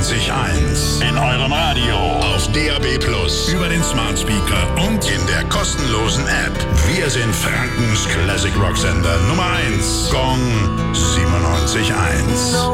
97.1. In eurem Radio. Auf DAB+, über den Smart Speaker und in der kostenlosen App. Wir sind Frankens Classic Rock Sender Nummer 1. Gong 97.1.